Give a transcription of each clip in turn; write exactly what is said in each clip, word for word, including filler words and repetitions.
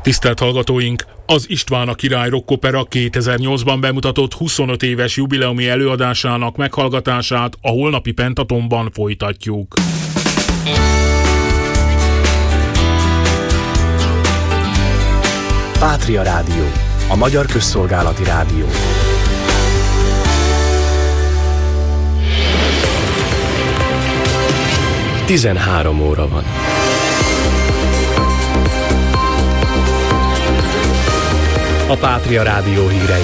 Tisztelt hallgatóink! Az István a király rockopera kétezer-nyolcban bemutatott huszonöt éves jubileumi előadásának meghallgatását a holnapi Pentatonban folytatjuk. Pátria Rádió, a magyar közszolgálati rádió. tizenhárom óra van. A Pátria Rádió hírei.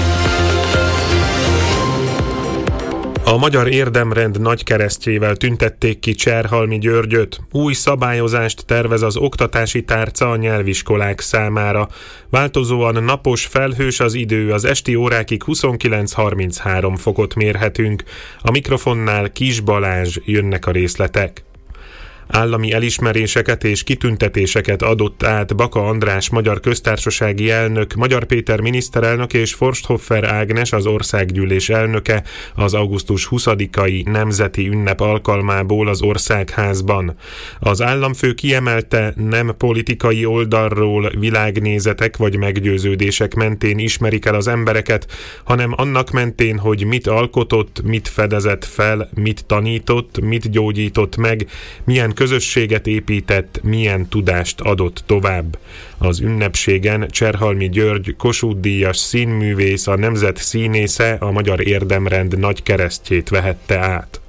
A Magyar Érdemrend nagykeresztjével tüntették ki Cserhalmi Györgyöt. Új szabályozást tervez az oktatási tárca a nyelviskolák számára. Változóan napos, felhős az idő, az esti órákig huszonkilenc-harminchárom fokot mérhetünk. A mikrofonnál Kis Balázs, jönnek a részletek. Állami elismeréseket és kitüntetéseket adott át Baka András magyar köztársasági elnök, Magyar Péter miniszterelnök és Forsthoffer Ágnes az országgyűlés elnöke az augusztus huszadikai nemzeti ünnep alkalmából az Országházban. Az államfő kiemelte, nem politikai oldalról világnézetek vagy meggyőződések mentén ismerik el az embereket, hanem annak mentén, hogy mit alkotott, mit fedezett fel, mit tanított, mit gyógyított meg, milyen közösséget épített, milyen tudást adott tovább. Az ünnepségen Cserhalmi György Kossuth-díjas színművész, a nemzet színésze a Magyar Érdemrend nagykeresztjét vehette át.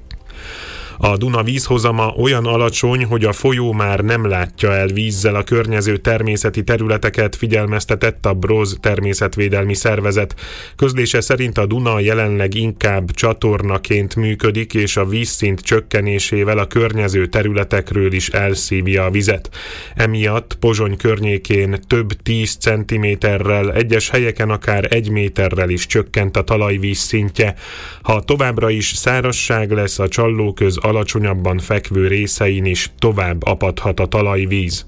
A Duna vízhozama olyan alacsony, hogy a folyó már nem látja el vízzel a környező természeti területeket, figyelmeztetett a Broz természetvédelmi szervezet. Közlése szerint a Duna jelenleg inkább csatornaként működik, és a vízszint csökkenésével a környező területekről is elszívja a vizet. Emiatt Pozsony környékén több tíz centiméterrel, egyes helyeken akár egy méterrel is csökkent a talajvíz szintje. Ha továbbra is szárazság lesz, a Csallóköz alacsonyabban fekvő részein is tovább apadhat a talajvíz.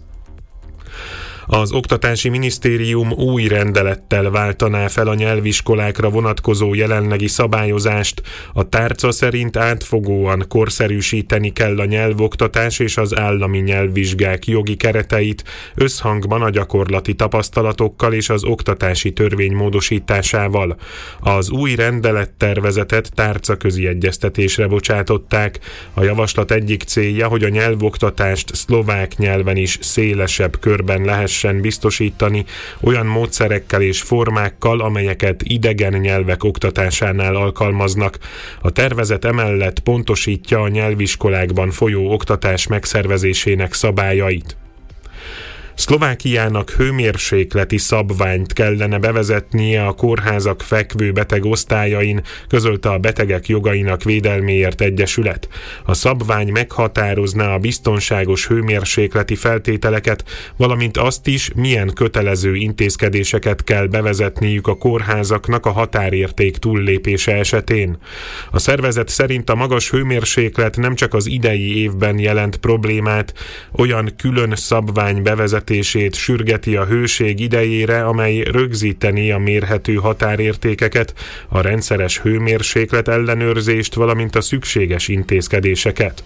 Az Oktatási Minisztérium új rendelettel váltaná fel a nyelviskolákra vonatkozó jelenlegi szabályozást. A tárca szerint átfogóan korszerűsíteni kell a nyelvoktatás és az állami nyelvvizsgák jogi kereteit, összhangban a gyakorlati tapasztalatokkal és az oktatási törvény módosításával. Az új rendelettervezetet tárcaközi egyeztetésre bocsátották. A javaslat egyik célja, hogy a nyelvoktatást szlovák nyelven is szélesebb körben lehessen biztosítani olyan módszerekkel és formákkal, amelyeket idegen nyelvek oktatásánál alkalmaznak. A tervezet emellett pontosítja a nyelviskolákban folyó oktatás megszervezésének szabályait. Szlovákiának hőmérsékleti szabványt kellene bevezetnie a kórházak fekvő beteg osztályain, közölte a Betegek Jogainak Védelméért Egyesület. A szabvány meghatározná a biztonságos hőmérsékleti feltételeket, valamint azt is, milyen kötelező intézkedéseket kell bevezetniük a kórházaknak a határérték túllépése esetén. A szervezet szerint a magas hőmérséklet nem csak az idei évben jelent problémát, olyan külön szabvány bevezetését sürgeti a hőség idejére, amely rögzíteni a mérhető határértékeket, a rendszeres hőmérséklet ellenőrzést, valamint a szükséges intézkedéseket.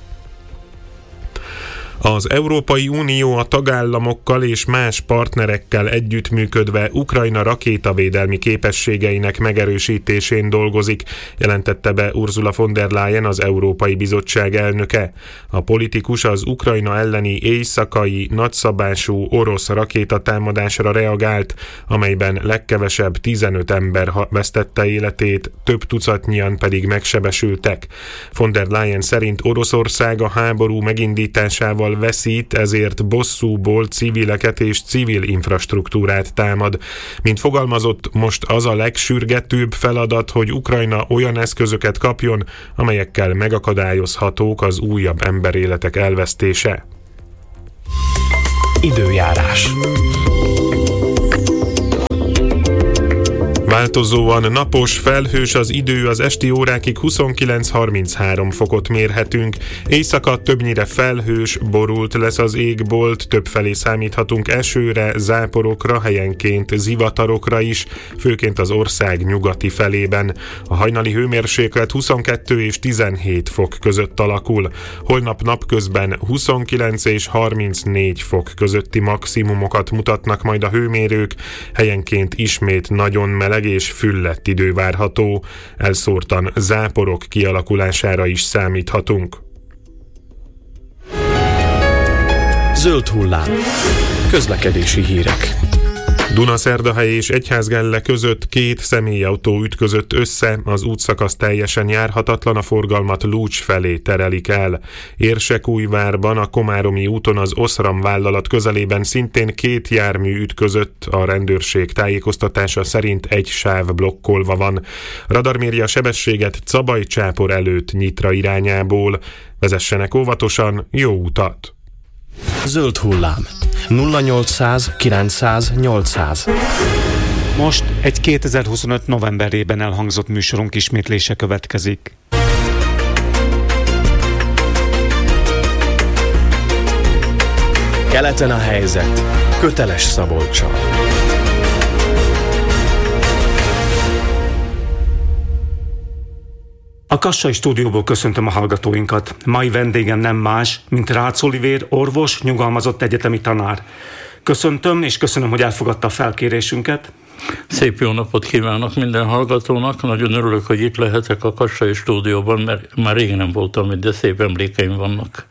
Az Európai Unió a tagállamokkal és más partnerekkel együttműködve Ukrajna rakétavédelmi képességeinek megerősítésén dolgozik, jelentette be Ursula von der Leyen, az Európai Bizottság elnöke. A politikus az Ukrajna elleni éjszakai nagyszabású orosz rakétatámadásra reagált, amelyben legkevesebb tizenöt ember vesztette életét, több tucatnyian pedig megsebesültek. Von der Leyen szerint Oroszország a háború megindításával veszít, ezért bosszúból civileket és civil infrastruktúrát támad. Mint fogalmazott, most az a legsürgetőbb feladat, hogy Ukrajna olyan eszközöket kapjon, amelyekkel megakadályozhatók az újabb emberéletek elvesztése. Időjárás. Változóan napos, felhős az idő, az esti órákig huszonkilenc-harminchárom fokot mérhetünk. Éjszaka többnyire felhős, borult lesz az égbolt, többfelé számíthatunk esőre, záporokra, helyenként zivatarokra is, főként az ország nyugati felében. A hajnali hőmérséklet huszonkettő és tizenhét fok között alakul. Holnap napközben huszonkilenc és harmincnégy fok közötti maximumokat mutatnak majd a hőmérők, helyenként ismét nagyon meleg és füllett idő várható, elszórtan záporok kialakulására is számíthatunk. Zöld hullám. Közlekedési hírek. Dunaszerdahely és Egyházgelle között két személyautó ütközött össze, az útszakasz teljesen járhatatlan, a forgalmat Lúcs felé terelik el. Érsekújvárban a Komáromi úton az Oszram vállalat közelében szintén két jármű ütközött, a rendőrség tájékoztatása szerint egy sáv blokkolva van. Radar méri a sebességet Cabaj-Csápor előtt Nyitra irányából. Vezessenek óvatosan, jó utat! Zöld hullám. nulla nyolcszáz kilencszáz nyolcszáz. Most egy kétezer-huszonöt novemberében elhangzott műsorunk ismétlése következik. Keleten a helyzet. Köteles Szabolccsal. A Kassai stúdióból köszöntöm a hallgatóinkat. Mai vendégem nem más, mint Rácz Olivér, orvos, nyugalmazott egyetemi tanár. Köszöntöm, és köszönöm, hogy elfogadta a felkérésünket. Szép jó napot kívánok minden hallgatónak. Nagyon örülök, hogy itt lehetek a Kassai stúdióban, mert már rég nem voltam itt, de szép emlékeim vannak.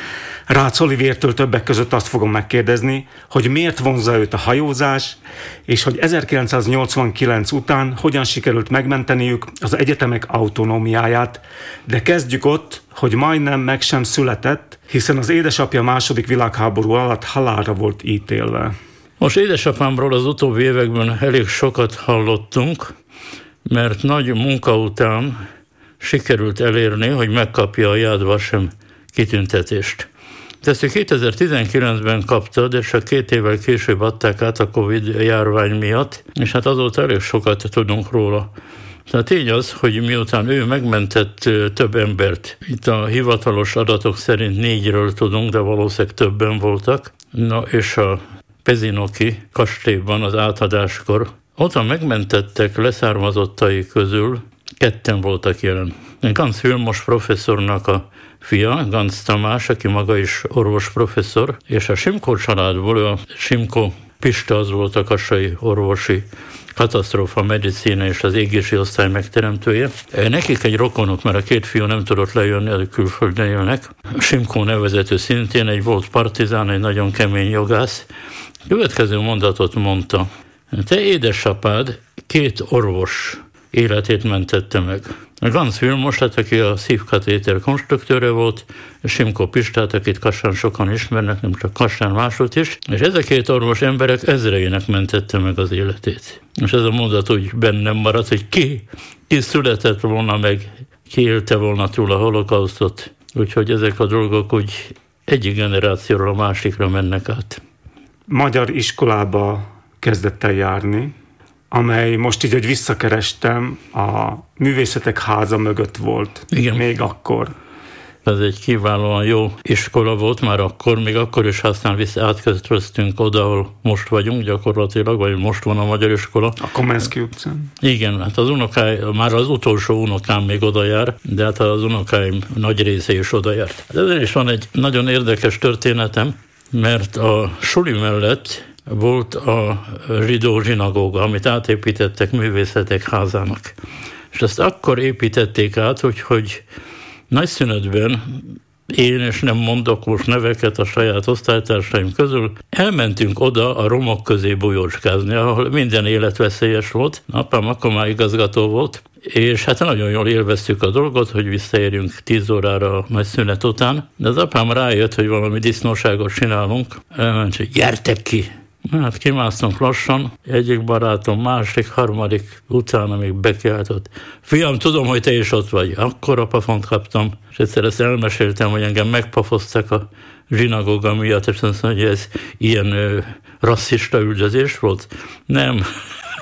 Rácz Olivértől többek között azt fogom megkérdezni, hogy miért vonzza őt a hajózás, és hogy ezerkilencszáznyolcvankilenc után hogyan sikerült megmenteniük az egyetemek autonómiáját, de kezdjük ott, hogy majdnem meg sem született, hiszen az édesapja második világháború alatt halálra volt ítélve. Most édesapámról az utóbbi években elég sokat hallottunk, mert nagy munka után sikerült elérni, hogy megkapja a Yad Vashem kitüntetést. Ezt kétezer-tizenkilencben kapta, de csak két évvel később adták át a Covid járvány miatt, és hát azóta elég sokat tudunk róla. Tehát tény az, hogy miután ő megmentett több embert, itt a hivatalos adatok szerint négyről tudunk, de valószínűleg többen voltak, na és a Pezinoki kastélyban az átadáskor, ott a megmentettek leszármazottai közül ketten voltak jelen. Ganz Vilmos professzornak a fia, Ganz Tamás, aki maga is orvos professzor, és a Simko családból, a Simko Pista az volt a kassai orvosi katasztrófa medicína és az égési osztály megteremtője. Nekik egy rokonok, mert a két fiú nem tudott lejönni, a külföldön élnek. Simko nevezető szintén egy volt partizán, egy nagyon kemény jogász. Következő mondatot mondta: te édesapád két orvos életét mentette meg. A Ganz Vilmos, aki a szívkatéter konstruktőre volt, Simko Pistát, akit Kassán sokan ismernek, nem csak Kassán, máshogy is, és ez a két orvos emberek ezreinek mentette meg az életét. És ez a mondat úgy bennem maradt, hogy ki, ki született volna meg, ki élte volna túl a holokausztot, úgyhogy ezek a dolgok úgy egyik generációról a másikra mennek át. Magyar iskolába kezdett el járni, amely most így, hogy visszakerestem, a Művészetek Háza mögött volt. Igen. Még akkor. Ez egy kiválóan jó iskola volt már akkor, még akkor is aztán vissza átköztöztünk oda, ahol most vagyunk gyakorlatilag, vagy most van a magyar iskola. A Komenszky utcán. Igen, hát az unokáim, már az utolsó unokám még oda jár, de hát az unokáim nagy része is oda járt. De ezért is van egy nagyon érdekes történetem, mert a suli mellett volt a zsidó zsinagóga, amit átépítettek Művészetek Házának. És ezt akkor építették át, hogy, hogy nagy szünetben én, és nem mondok most neveket a saját osztálytársaim közül, elmentünk oda a romok közé bujócskázni, ahol minden élet veszélyes volt. Apám akkor már igazgató volt, és hát nagyon jól élveztük a dolgot, hogy visszaérjünk tíz órára a nagy szünet után. De az apám rájött, hogy valami disznóságot csinálunk, elment, hogy gyertek ki! Hát kimásztunk lassan, egyik barátom, másik, harmadik, utána még bekiáltott. Fiam, tudom, hogy te is ott vagy. Akkor a pafont kaptam, és egyszer ezt elmeséltem, hogy engem megpafoztak a zsinagóga miatt, és azt mondja, hogy ez ilyen ö, rasszista üldözés volt. Nem,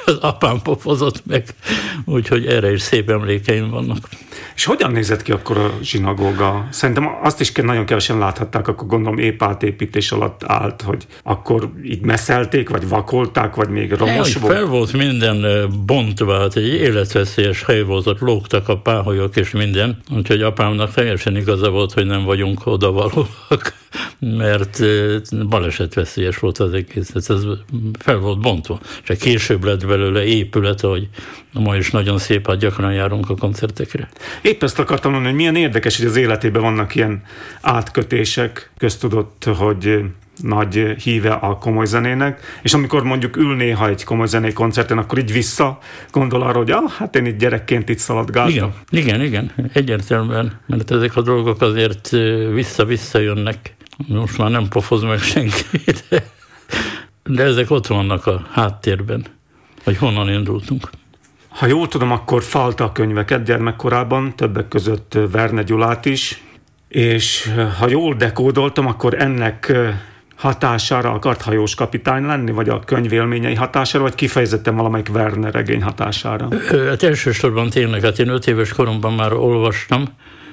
az apám pofozott meg, úgyhogy erre is szép emlékeim vannak. És hogyan nézett ki akkor a zsinagóga? Szerintem azt is nagyon kevesen láthatták, akkor gondolom épp átépítés alatt állt, hogy akkor így messzelték, vagy vakolták, vagy még romos volt? volt? Fel volt minden bontva, hát egy életveszélyes hely volt, ott lógtak a páholyok és minden, úgyhogy apámnak teljesen igaza volt, hogy nem vagyunk odavalóak, mert balesetveszélyes volt az egész, ez fel volt bontva. Csak később lett belőle épület, ahogy ma is nagyon szép, hát gyakran járunk a koncertekre. Épp ezt akartam mondani, hogy milyen érdekes, hogy az életében vannak ilyen átkötések, köztudott, hogy nagy híve a komoly zenének, és amikor mondjuk ül néha egy komoly zenei koncerten, akkor így vissza gondol arra, hogy ah, hát én itt gyerekként itt szaladgáltam. Igen, igen, igen, egyértelműen, mert ezek a dolgok azért vissza-vissza jönnek. Most már nem pofoz meg senki, de, de ezek ott vannak a háttérben, hogy honnan indultunk. Ha jól tudom, akkor falta a könyveket gyermekkorában, többek között Verne Gyulát is, és ha jól dekódoltam, akkor ennek hatására akart hajós kapitány lenni, vagy a könyvélményei hatására, vagy kifejezetten valamelyik Verne regény hatására? Hát elsősorban tényleg, hát én öt éves koromban már olvastam,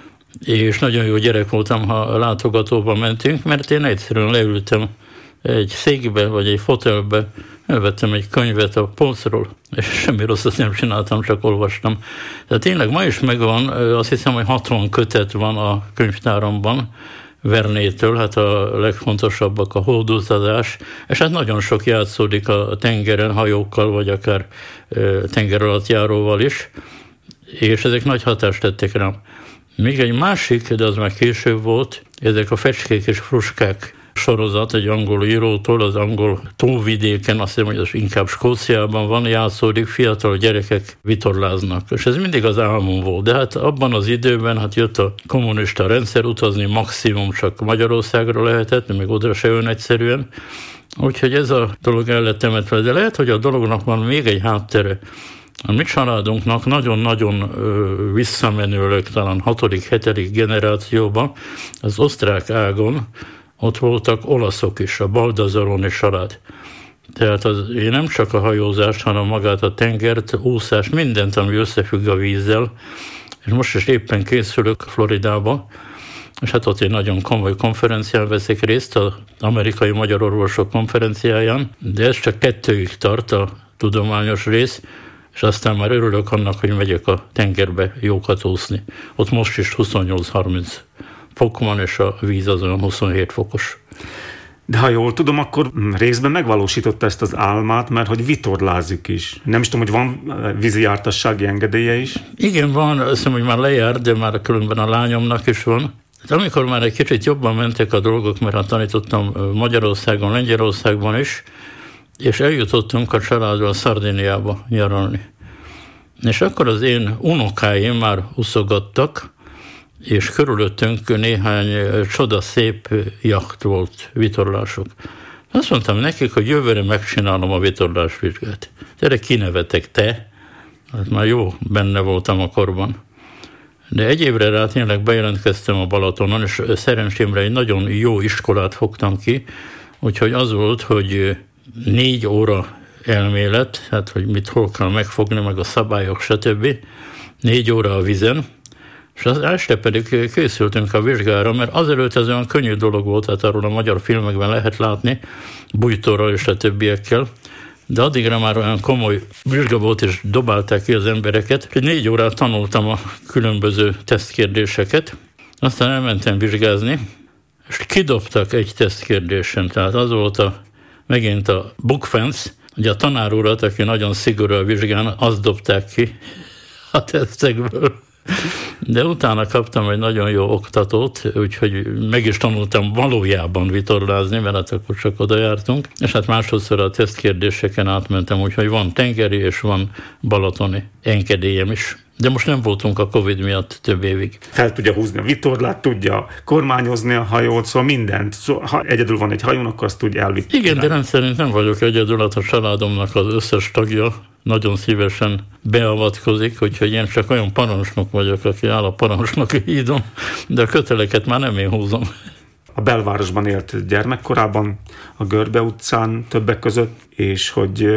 és nagyon jó gyerek voltam, ha látogatóba mentünk, mert én egyszerűen leültem egy székbe, vagy egy fotelbe, elvettem egy könyvet a polcról, és semmi rosszat nem csináltam, csak olvastam. Tehát tényleg ma is megvan, azt hiszem, hogy hatvan kötet van a könyvtáramban, Vernétől, hát a legfontosabbak a holdutazás, és hát nagyon sok játszódik a tengeren, hajókkal, vagy akár tenger alatt járóval is, és ezek nagy hatást tettek rám. Még egy másik, de az már később volt, ezek a Fecskék és Fruskák sorozat, egy angol írótól, az angol tóvidéken, azt hiszem, hogy az inkább Skóciában van, játszódik, fiatal gyerekek vitorláznak. És ez mindig az álmom volt. De hát abban az időben hát jött a kommunista rendszer, utazni maximum csak Magyarországra lehetett, még oda se jön egyszerűen. Úgyhogy ez a dolog el lett temetve. De lehet, hogy a dolognak van még egy háttere. A mi családunknak nagyon-nagyon ö, visszamenőleg, talán hatodik, hetedik generációban az osztrák ágon ott voltak olaszok is, a Baldazaroni család. Tehát az, én nem csak a hajózást, hanem magát a tengert, úszást, mindent, ami összefügg a vízzel. És most is éppen készülök Floridába, és hát ott egy nagyon komoly konferencián veszek részt, az amerikai magyar orvosok konferenciáján, de ez csak kettőig tart a tudományos rész, és aztán már örülök annak, hogy megyek a tengerbe jókat úszni. Ott most is huszonnyolc-harminc fok van, és a víz az olyan huszonhét fokos. De ha jól tudom, akkor részben megvalósította ezt az álmát, mert hogy vitorlázik is. Nem is tudom, hogy van vízijártassági engedélye is? Igen, van, azt hiszem, hogy már lejár, de már különben a lányomnak is van. De amikor már egy kicsit jobban mentek a dolgok, mert hát tanítottam Magyarországon, Lengyelországban is, és eljutottunk a családdal Szardiniába nyaralni. És akkor az én unokáim már uszogattak, és körülöttünk néhány csodaszép jacht volt, vitorlások. Azt mondtam nekik, hogy jövőre megcsinálom a vitorlásvizsgát. Erre kinevetek te, hát már jó benne voltam a korban. De egy évre rá tényleg bejelentkeztem a Balatonon, és szerencsémre egy nagyon jó iskolát fogtam ki, úgyhogy az volt, hogy négy óra elmélet, hát hogy mit hol kell megfogni, meg a szabályok, stb. Négy óra a vízen, és az este pedig készültünk a vizsgára, mert azelőtt ez olyan könnyű dolog volt, hát arról a magyar filmekben lehet látni, bújtóral és a többiekkel, de addigra már olyan komoly vizsga volt, és dobálták ki az embereket, hogy négy órát tanultam a különböző tesztkérdéseket, aztán elmentem vizsgázni, és kidobtak egy tesztkérdésen, tehát az volt a, megint a bookfence, ugye a tanár urat, aki nagyon szigorú a vizsgán, azt dobták ki a tesztekből. De utána kaptam egy nagyon jó oktatót, úgyhogy meg is tanultam valójában vitorlázni, mert hát akkor csak oda jártunk, és hát másodszor a tesztkérdéseken átmentem, úgyhogy van tengeri és van balatoni engedélyem is. De most nem voltunk a Covid miatt több évig. Fel tudja húzni a vitorlát, tudja kormányozni a hajót, szóval mindent. Szóval, ha egyedül van egy hajón, akkor azt tudja elvitt. Igen, de rendszerint nem vagyok egyedül, hát a családomnak az összes tagja nagyon szívesen beavatkozik, úgyhogy én csak olyan parancsnok vagyok, aki áll a parancsnoki hídon, de a köteleket már nem én húzom. A belvárosban élt gyermekkorában, a Görbe utcán többek között, és hogy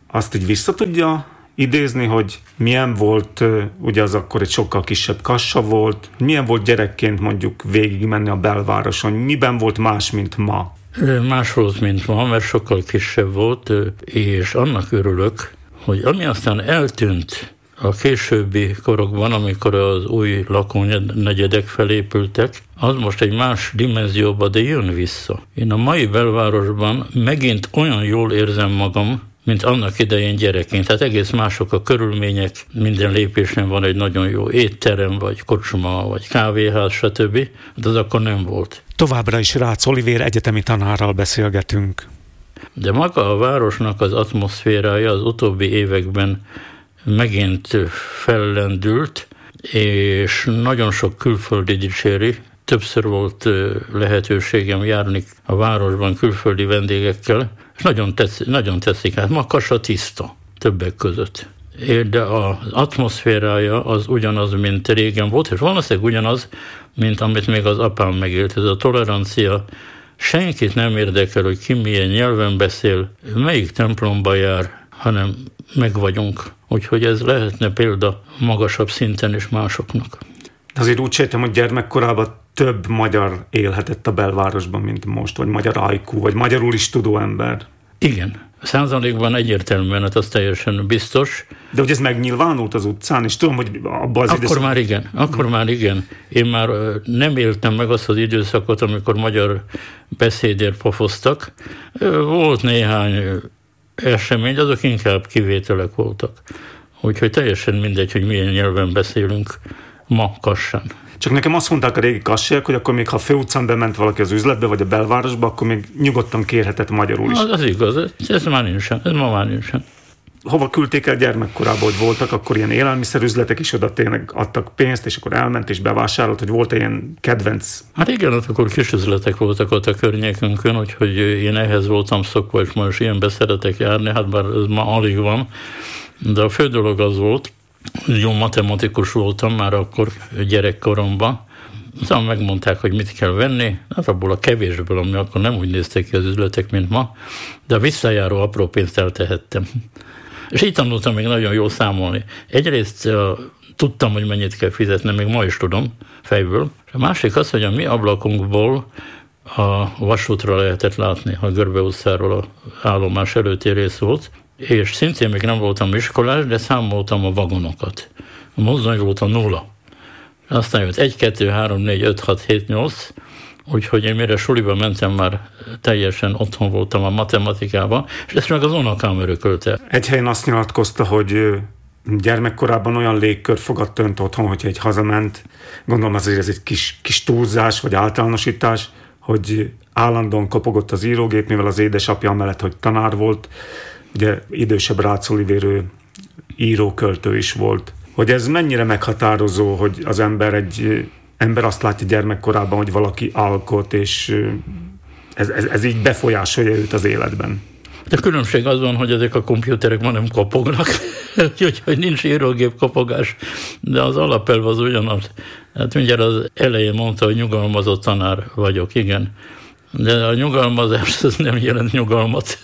azt így vissza tudja idézni, hogy milyen volt, ugye az akkor egy sokkal kisebb kassa volt, milyen volt gyerekként mondjuk végigmenni a belvároson, miben volt más, mint ma? Más volt, mint ma, mert sokkal kisebb volt, és annak örülök, hogy ami aztán eltűnt a későbbi korokban, amikor az új lakónegyedek felépültek, az most egy más dimenzióba, de jön vissza. Én a mai belvárosban megint olyan jól érzem magam, mint annak idején gyerekként. Tehát egész mások a körülmények, minden lépésen van egy nagyon jó étterem, vagy kocsma, vagy kávéház, stb. De az akkor nem volt. Továbbra is Rácz Olivér egyetemi tanárral beszélgetünk. De maga a városnak az atmoszférája az utóbbi években megint fellendült, és nagyon sok külföldi dicséri. Többször volt lehetőségem járni a városban külföldi vendégekkel, és nagyon, tesz, nagyon teszik. Hát ma Kassa tiszta többek között. De az atmoszférája az ugyanaz, mint régen volt, és valószínűleg ugyanaz, mint amit még az apám megélt. Ez a tolerancia, senkit nem érdekel, hogy ki milyen nyelven beszél, melyik templomba jár, hanem meg vagyunk. Úgyhogy ez lehetne példa magasabb szinten is másoknak. Azért úgy sejtem, hogy gyermekkorában több magyar élhetett a belvárosban, mint most, vagy magyar ajkú, vagy magyarul is tudó ember. Igen. Százalékban egyértelműen, hát az teljesen biztos. De hogy ez megnyilvánult az utcán, és tudom, hogy abban az Akkor időszak... már igen, akkor már igen. Én már nem éltem meg azt az időszakot, amikor magyar beszédért pofoztak. Volt néhány esemény, azok inkább kivételek voltak. Úgyhogy teljesen mindegy, hogy milyen nyelven beszélünk ma Kassán. Csak nekem azt mondták a régi kassiak, hogy akkor még ha a főutcán bement valaki az üzletbe, vagy a belvárosba, akkor még nyugodtan kérhetett magyarul is. Az, az igaz, ez már nincsen, ez ma már nincsen. Hova küldték el gyermekkorában, hogy voltak akkor ilyen élelmiszerüzletek, és oda tényleg adtak pénzt, és akkor elment és bevásárolt, hogy volt ilyen kedvenc? Hát igen, ott akkor kis üzletek voltak ott a környékünkön, úgyhogy én ehhez voltam szokva, és most ilyenbe szeretek járni, hát bár ez ma alig van. De a fő dolog az volt, jó matematikus voltam már akkor gyerekkoromban. Aztán megmondták, hogy mit kell venni, hát abból a kevésből, ami akkor nem úgy néztek ki az üzletek, mint ma, de a visszajáró apró pénzt eltehettem. És így tanultam még nagyon jól számolni. Egyrészt uh, tudtam, hogy mennyit kell fizetni, még ma is tudom fejből. A másik az, hogy a mi ablakunkból a vasútra lehetett látni, a Görbe utcáról a állomás előtti rész volt, és szintén még nem voltam iskolás, de számoltam a vagonokat. A mozdony volt a nulla. Aztán jött egy, kettő, három, négy, öt, hat, hét, nyolc, úgyhogy én mire suliba mentem, már teljesen otthon voltam a matematikában, és ezt meg az unokám örökölte. Egy helyen azt nyilatkozta, hogy gyermekkorában olyan légkör fogadta önt otthon, hogyha egy hazament, gondolom azért ez egy kis, kis túlzás, vagy általánosítás, hogy állandóan kopogott az írógép, mivel az édesapja mellett, hogy tanár volt, ugye idősebb Rácz Olivér íróköltő is volt. Hogy ez mennyire meghatározó, hogy az ember egy ember azt látja gyermekkorában, hogy valaki alkot, és ez, ez, ez így befolyásolja őt az életben. De a különbség az van, hogy ezek a komputerek ma nem kopognak, úgyhogy nincs írógép kopogás, de az alapelv az ugyanaz. Hát mindjárt az elején mondta, hogy nyugalmazott tanár vagyok, igen. De a nyugalmazás az nem jelent nyugalmat,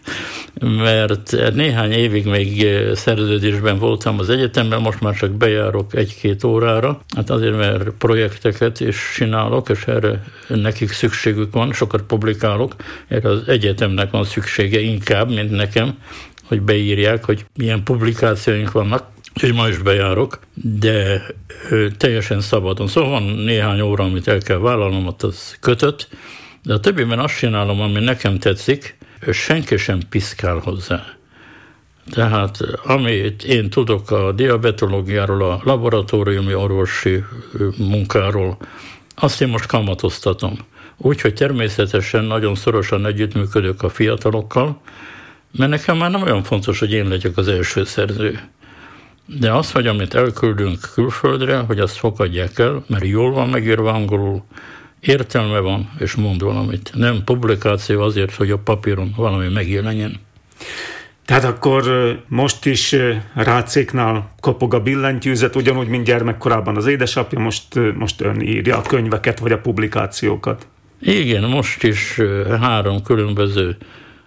mert néhány évig még szerződésben voltam az egyetemben, most már csak bejárok egy-két órára, hát azért, mert projekteket is csinálok, és erre nekik szükségük van, sokat publikálok, erre az egyetemnek van szüksége inkább, mint nekem, hogy beírják, hogy milyen publikációink vannak, úgyhogy ma is bejárok, de ö, teljesen szabadon. Szóval van néhány óra, amit el kell vállalnom, ott az kötött, de a többiben azt csinálom, ami nekem tetszik, senki sem piszkál hozzá. Tehát amit én tudok a diabetológiáról, a laboratóriumi orvosi munkáról, azt én most kamatoztatom. Úgyhogy természetesen nagyon szorosan együttműködök a fiatalokkal, mert nekem már nem olyan fontos, hogy én legyek az első szerző. De az, hogy amit elküldünk külföldre, hogy azt fogadják el, mert jól van megírva angolul, értelme van, és mond valamit. Nem publikáció azért, hogy a papíron valami megjelenjen. Tehát akkor most is Ráczéknál kopog a billentyűzet, ugyanúgy, mint gyermekkorában az édesapja, most, most ön írja a könyveket, vagy a publikációkat. Igen, most is három különböző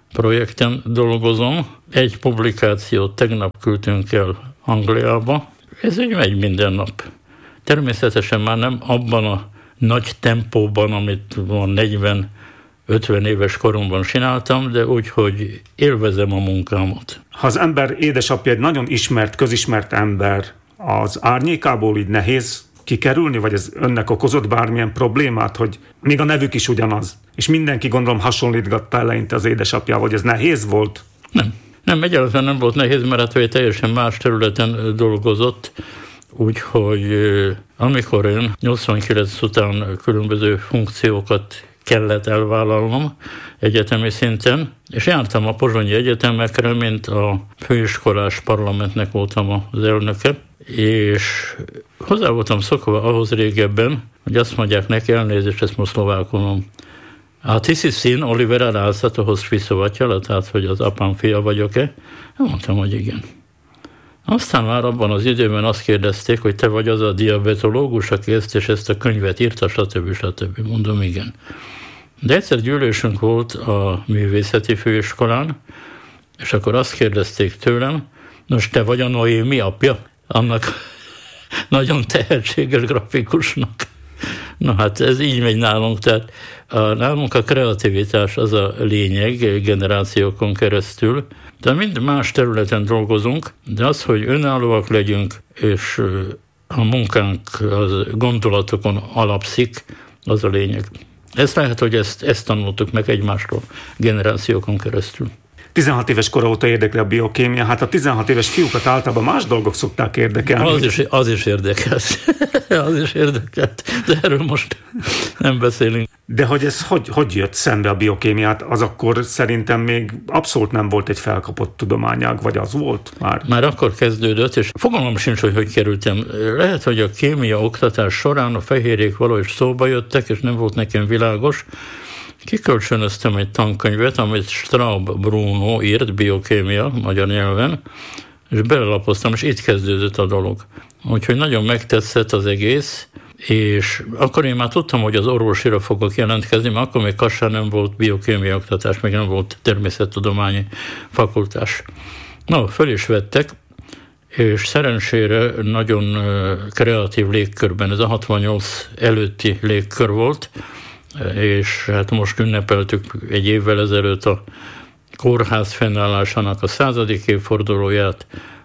projekten dolgozom. Egy publikációt tegnap küldtünk el Angliába. Ez így megy minden nap. Természetesen már nem abban a nagy tempóban, amit van negyven-ötven éves koromban csináltam, de úgy, hogy élvezem a munkámat. Ha az ember édesapja egy nagyon ismert, közismert ember, az árnyékából így nehéz kikerülni, vagy ez önnek okozott bármilyen problémát, hogy még a nevük is ugyanaz, és mindenki gondolom hasonlítgatta eleinte az édesapjával, hogy ez nehéz volt? Nem. Nem, egyáltalán nem volt nehéz, mert hát egy teljesen más területen dolgozott, úgyhogy amikor én nyolcvankilenc után különböző funkciókat kellett elvállalnom egyetemi szinten, és jártam a pozsonyi egyetemekre, mint a főiskolás parlamentnek voltam az elnöke, és hozzá voltam szokva ahhoz régebben, hogy azt mondják neki, elnézést, ezt most szlovákolom. A ty si syn Olivera Rása, toho spisovateľa, tehát, hogy az apám fia vagyok-e? Mondtam, hogy igen. Aztán már abban az időben azt kérdezték, hogy te vagy az a diabetológus, aki ezt és ezt a könyvet írta, stb. stb. Mondom, igen. De egyszer gyűlésünk volt a művészeti főiskolán, és akkor azt kérdezték tőlem, nos, te vagy a Noémi apja? Annak nagyon tehetséges grafikusnak. Na hát ez így megy nálunk, tehát a, nálunk a kreativitás az a lényeg generációkon keresztül, de mind más területen dolgozunk, de az, hogy önállóak legyünk, és a munkánk az gondolatokon alapszik, az a lényeg. Ez lehet, hogy ezt, ezt tanultuk meg egymástól generációkon keresztül. tizenhat éves kora óta érdekli a biokémia, hát a tizenhat éves fiúkat általában más dolgok szokták érdekelni. Az is, az is érdekelt. az is érdekelt, de erről most nem beszélünk. De hogy ez hogy, hogy jött szembe a biokémiát, az akkor szerintem még abszolút nem volt egy felkapott tudományág, vagy az volt már? Már akkor kezdődött, és fogalmam sincs, hogy hogy kerültem. Lehet, hogy a kémia oktatás során a fehérjék valahogy szóba jöttek, és nem volt nekem világos. Kikölcsönöztem egy tankönyvet, amit Straub Bruno írt, biokémia, magyar nyelven, és belelapoztam, és itt kezdődött a dolog. Úgyhogy nagyon megtetszett az egész, és akkor én már tudtam, hogy az orvosira fogok jelentkezni, mert akkor még Kassán nem volt biokémia oktatás, még nem volt természettudományi fakultás. Na, föl is vettek, és szerencsére nagyon kreatív légkörben, ez a hatvannyolc előtti légkör volt, és hát most ünnepeltük egy évvel ezelőtt a kórház fennállásának a századik évfordulóját,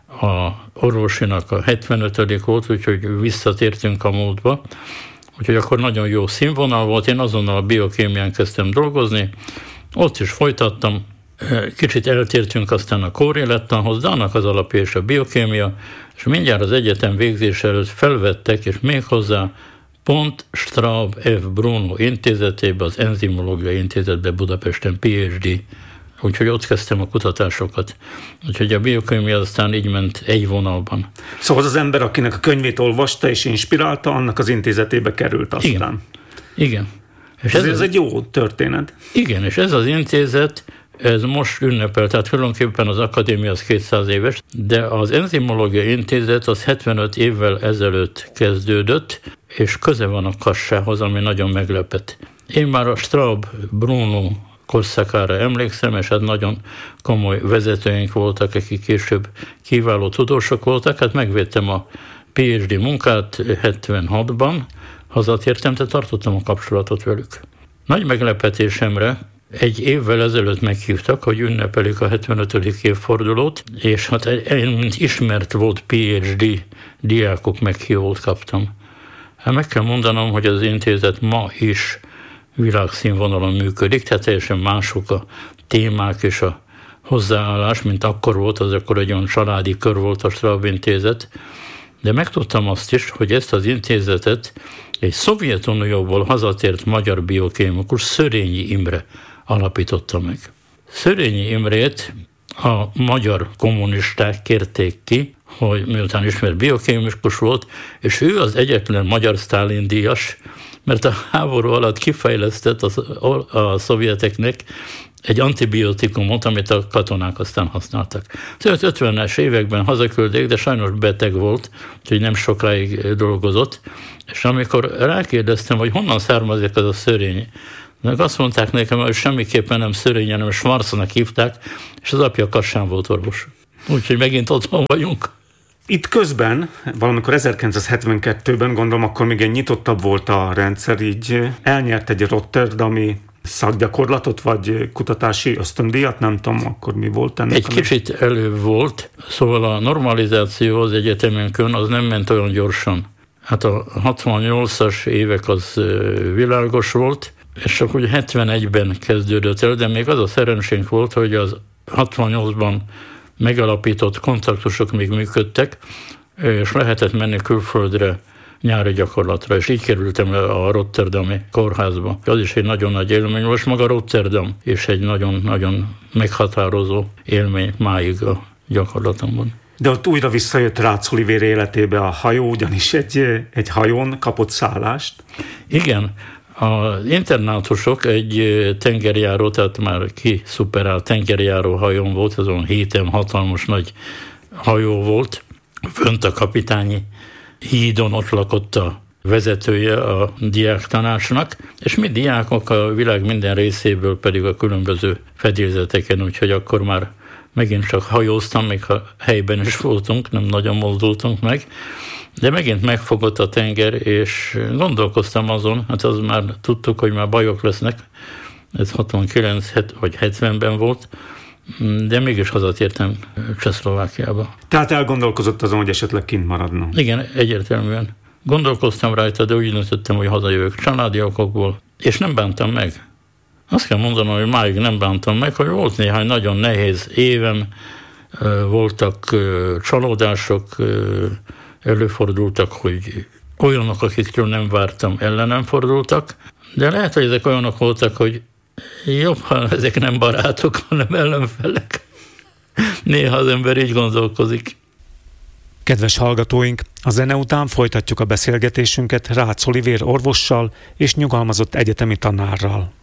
a orvosinak a hetvenötödik volt, úgyhogy visszatértünk a múltba. Úgyhogy akkor nagyon jó színvonal volt, én azonnal a biokémián kezdtem dolgozni, ott is folytattam, kicsit eltértünk aztán a kórélettanhoz, de annak az alapja és a biokémia, és mindjárt az egyetem végzés előtt felvettek, és méghozzá pont Straub F. Bruno intézetébe, az Enzimológiai Intézetbe Budapesten pé há dé, úgyhogy ott kezdtem a kutatásokat. Úgyhogy a biokémia aztán így ment egy vonalban. Szóval az ember, akinek a könyvét olvasta és inspirálta, annak az intézetébe került aztán. Igen. Igen. És ez, ez egy jó történet. Igen, és ez az intézet, ez most ünnepel, tehát tulajdonképpen az akadémia az kétszáz éves, de az Enzimológiai Intézet az hetvenöt évvel ezelőtt kezdődött, és köze van a Kassához, ami nagyon meglepett. Én már a Straub Bruno korszakára emlékszem, és hát nagyon komoly vezetőink voltak, akik később kiváló tudósok voltak, hát megvédtem a pé há dé munkát hetvenhatban, hazatértem, tehát tartottam a kapcsolatot velük. Nagy meglepetésemre egy évvel ezelőtt meghívtak, hogy ünnepelik a hetvenötödik évfordulót, és hát én, mint ismert volt pé há dé diákok meghívót kaptam. Hát meg kell mondanom, hogy az intézet ma is világszínvonalon működik, tehát teljesen mások a témák és a hozzáállás, mint akkor volt, az akkor egy olyan családi kör volt a Straub Intézet, de megtudtam azt is, hogy ezt az intézetet egy Szovjetunióból hazatért magyar biokémikus, Szörényi Imre alapította meg. Szörényi Imrét a magyar kommunisták kérték ki, hogy miután ismert biokémikus volt, és ő az egyetlen magyar Sztálin-díjas, mert a háború alatt kifejlesztett a, a szovjeteknek egy antibiotikumot, amit a katonák aztán használtak. Az ötvenes években hazaküldték, de sajnos beteg volt, úgyhogy nem sokáig dolgozott, és amikor rákérdeztem, hogy honnan származik az a Szörényi Meg azt mondták nekem, hogy semmiképpen nem Szörényen, hanem Schwarznak hívták, és az apja Kassán volt orvos. Úgyhogy megint otthon vagyunk. Itt közben, valamikor ezerkilencszázhetvenkettőben, gondolom, akkor még egy nyitottabb volt a rendszer, így elnyert egy rotterdami szakgyakorlatot, vagy kutatási ösztöndíjat, nem tudom, akkor mi volt ennek? Egy kicsit előbb volt, szóval a normalizáció az egyetemünkön az nem ment olyan gyorsan. Hát a hatvannyolcas évek az világos volt, és csak úgy hetvenegyben kezdődött el, de még az a szerencsénk volt, hogy az hatvannyolcban megalapított kontaktusok még működtek, és lehetett menni külföldre nyári gyakorlatra, és így kerültem le a rotterdami kórházba. Az is egy nagyon nagy élmény, most maga Rotterdam, és egy nagyon-nagyon meghatározó élmény máig a gyakorlatomban. De ott újra visszajött Rácz Olivér életébe a hajó, ugyanis egy, egy hajón kapott szállást. Igen, az internátusok egy tengerjáró, tehát már kiszuperált tengerjáró hajón volt, azon héten hatalmas nagy hajó volt, fönt a kapitányi hídon ott lakott a vezetője a diáktanácsnak, és mi diákok a világ minden részéből pedig a különböző fedélzeteken, úgyhogy akkor már megint csak hajóztam, még ha helyben is voltunk, nem nagyon mozdultunk meg, de megint megfogott a tenger, és gondolkoztam azon, hát az már tudtuk, hogy már bajok lesznek, ez hatvankilenc vagy hetvenben volt, de mégis hazatértem Csehszlovákiába. Tehát elgondolkozott azon, hogy esetleg kint maradnom. Igen, egyértelműen. Gondolkoztam rajta, de úgy döntöttem, hogy hazajövök családi okokból, és nem bántam meg. Azt kell mondanom, hogy máig nem bántam meg, hogy volt néhány nagyon nehéz évem, voltak csalódások, előfordultak, hogy olyanok, akiktől nem vártam, ellenem fordultak, de lehet, hogy ezek olyanok voltak, hogy jobb, ha ezek nem barátok, hanem ellenfelek. Néha az ember így gondolkozik. Kedves hallgatóink, a zene után folytatjuk a beszélgetésünket Rácz Olivér orvossal és nyugalmazott egyetemi tanárral.